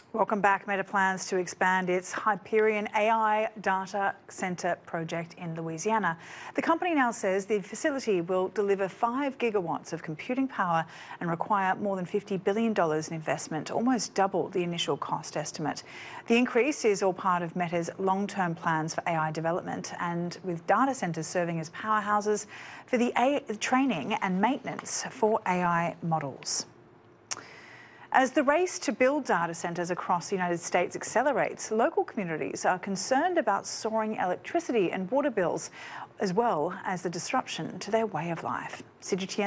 Welcome back. Meta plans to expand its Hyperion AI data center project in Louisiana. The company now says the facility will deliver 5 gigawatts of computing power and require more than $50 billion in investment, almost double the initial cost estimate. The increase is all part of Meta's long-term plans for AI development, and with data centers serving as powerhouses for the training and maintenance for AI models. As the race to build data centres across the United States accelerates, local communities are concerned about soaring electricity and water bills, as well as the disruption to their way of life. CGTN